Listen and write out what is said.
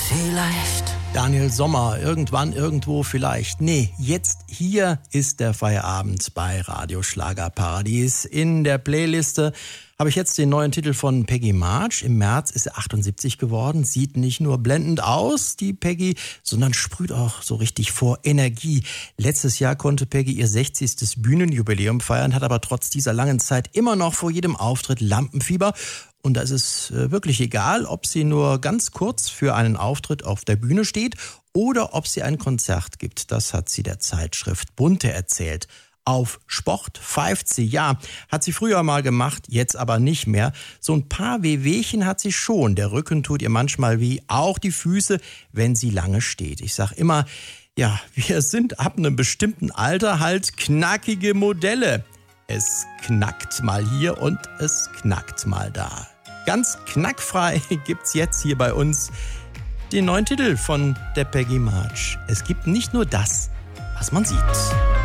Vielleicht. Daniel Sommer, irgendwann, irgendwo, vielleicht. Nee, jetzt hier ist der Feierabend bei Radio Schlagerparadies. In der Playliste habe ich jetzt den neuen Titel von Peggy March. Im März ist sie 78 geworden. Sieht nicht nur blendend aus, die Peggy, sondern sprüht auch so richtig vor Energie. Letztes Jahr konnte Peggy ihr 60. Bühnenjubiläum feiern, hat aber trotz dieser langen Zeit immer noch vor jedem Auftritt Lampenfieber. Und da ist es wirklich egal, ob sie nur ganz kurz für einen Auftritt auf der Bühne steht oder ob sie ein Konzert gibt. Das hat sie der Zeitschrift Bunte erzählt. Auf Sport pfeift sie, ja, hat sie früher mal gemacht, jetzt aber nicht mehr. So ein paar Wehwehchen hat sie schon. Der Rücken tut ihr manchmal weh, auch die Füße, wenn sie lange steht. Ich sag immer, ja, wir sind ab einem bestimmten Alter halt knackige Modelle. Es knackt mal hier und es knackt mal da. Ganz knackfrei gibt's jetzt hier bei uns den neuen Titel von der Peggy March. Es gibt nicht nur das, was man sieht.